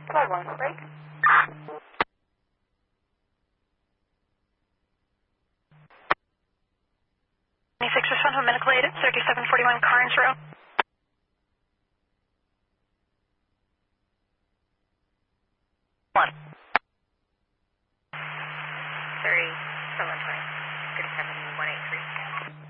12 1, break. 26 respond to a medical aid at 3741 Carnes Road. 1. 3720, 37183.